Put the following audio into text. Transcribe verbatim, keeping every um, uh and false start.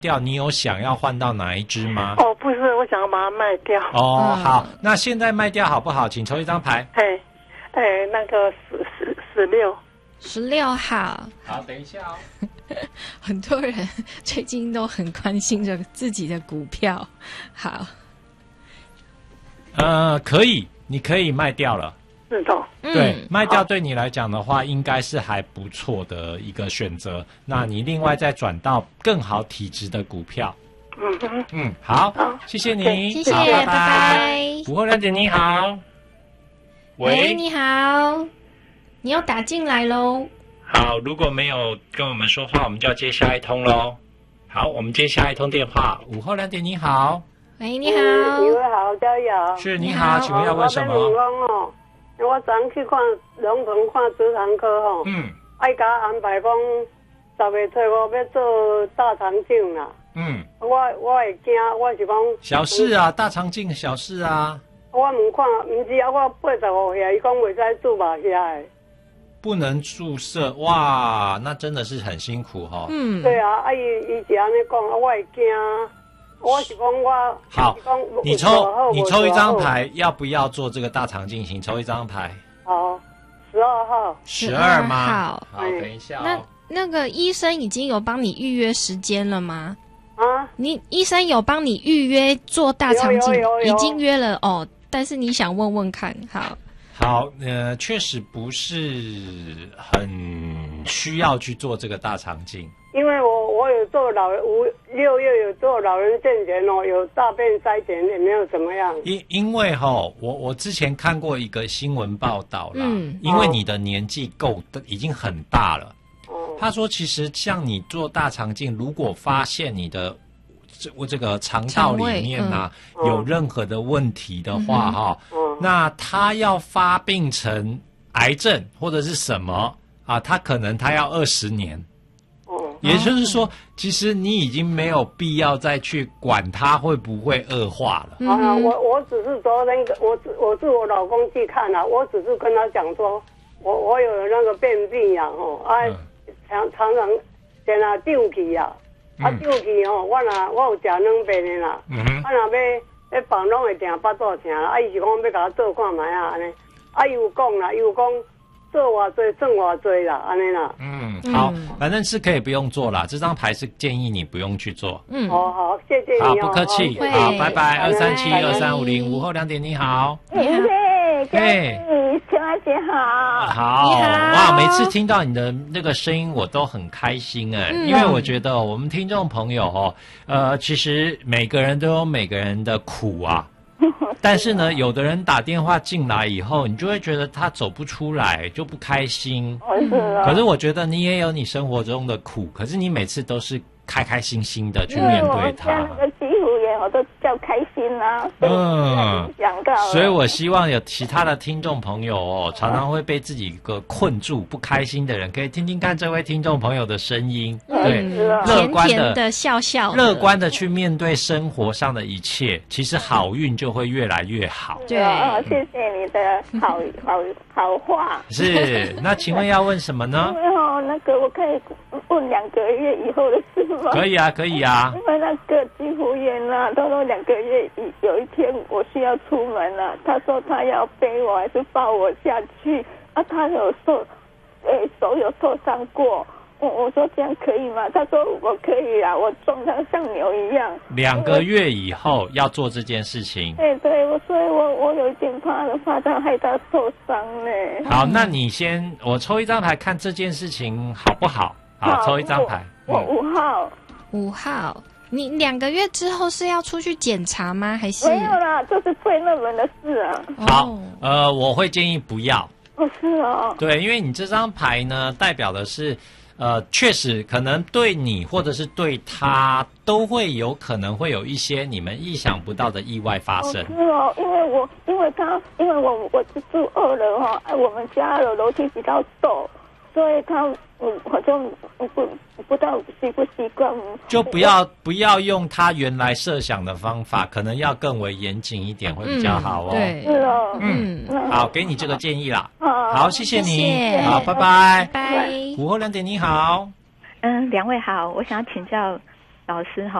掉，你有想要换到哪一支吗？ 哦，不是，我想要把它卖掉。 哦，好，那现在卖掉好不好？请抽一张牌。 嘿，哎，那个十十十六， 十六号。 好，等一下哦。 很多人最近都很关心着自己的股票。好， 呃，可以，你可以卖掉了。 是的。 对，嗯、卖掉对你来讲的话，应该是还不错的一个选择。那你另外再转到更好体质的股票。 嗯嗯嗯，好，好谢谢你， 谢谢，拜拜。 午后两点，你好。 喂，你好，你又打进来喽。 好，如果没有跟我们说话，我们就要接下一通喽。好，我们接下一通电话。午后两点，你好。 喂，你好。 你好，加油。 是，你好，请问要问什么？ 哦，我昨天去看龙屯看直肠科吼， 嗯， 爱甲安排讲十月初五要做大肠镜啦。 嗯， 我我会惊，我是讲小事啊，大肠镜小事啊。 我问看，唔是啊，我八十五岁，伊讲袂使注麻遐诶。 不能注射，哇，那真的是很辛苦哈、哦。 嗯， 对啊，啊伊伊是安尼讲，我会惊。我是讲我好，你抽你抽一张牌，要不要做这个大肠镜？请抽一张牌。 好，十二号。 十二吗？ 好， 好，等一下、哦。 那那个医生已经有帮你预约时间了吗？ 啊？ 你医生有帮你预约做大肠镜？已经约了哦，但是你想问问看，好。 好，呃，确实不是很需要去做这个大肠镜。 因为我我有做老人五六月有做老人健检哦，有大便筛检也没有怎么样。 因因为哈、哦，我我之前看过一个新闻报道啦， 嗯， 因为你的年纪够已经很大了。 哦， 他说其实像你做大肠镜，如果发现你的这我这个肠道里面啊、嗯、有任何的问题的话哈、 嗯哦，那他要发病成癌症或者是什么啊，他可能他要二十年。也就是说，其实你已经没有必要再去管它会不会恶化了。 好了，我我只是昨天我只我是我老公去看了，我只是跟他讲说，我我有那个便秘呀，吼，啊，常常常在那丢去呀，啊丢去吼，我若我有食软便的啦，啊若要要放拢会定巴肚疼啦，啊伊是讲要甲我做看卖啊安尼，啊伊有讲啦，伊有讲。做偌多挣偌多啦，安尼啦。 嗯，好，反正是可以不用做啦。这张牌是建议你不用去做。 嗯， 好好，谢谢你、哦。 好，不客气。好，拜拜。二三七二三五零，午后两点，你好。 你好， 嘿， 小姐好。 好，哇，每次听到你的那个声音，我都很开心哎、嗯，因为我觉得我们听众朋友哦，呃，其实每个人都有每个人的苦啊。但是呢，有的人打电话进来以后，你就会觉得他走不出来，就不开心。可是我觉得你也有你生活中的苦，可是你每次都是开开心心的去面对它。 那个肌肤炎我都叫开心啦、啊。嗯，想到。 所以我希望有其他的听众朋友哦，常常会被自己一个困住、不开心的人，可以听听看这位听众朋友的声音，对，乐观的、 甜甜的笑笑的， 乐观的去面对生活上的一切，其实好运就会越来越好。 对，哦、谢谢你的好好好话。 是，那请问要问什么呢？ 因为哦，那个我可以问两个月以后的事吗？ 可以啊，可以啊。 因为那个肌肤炎啊，他说两个月以有一天我需要出门了、啊，他说他要背我还是抱我下去啊？他有受，诶、欸、手有受伤过。我我说这样可以吗？他说我可以啊，我撞得像牛一样。 两个月以后要做这件事情。 对对，我所以我我有一点怕的，怕他害他受伤呢。 好，那你先我抽一张牌看这件事情好不好？好，好抽一张牌。 我五号。 五号，你两个月之后是要出去检查吗？还是没有啦，这是最热门的事啊。 好，呃，我会建议不要。 不是哦。 对，因为你这张牌呢，代表的是。呃，确实，可能对你或者是对他，都会有可能会有一些你们意想不到的意外发生。 是哦，因为我因为他因为我我是住二楼哈、哦，我们家的楼梯比较陡，所以他嗯好像不不知道习不习惯。 就不要不要用他原来设想的方法，可能要更为严谨一点会比较好哦。 嗯、对， 是哦， 嗯，好，给你这个建议啦。 好， 好，谢谢你， 谢谢好，拜拜， 拜。 午后两点，你好。 嗯，两位好，我想请教老师哈。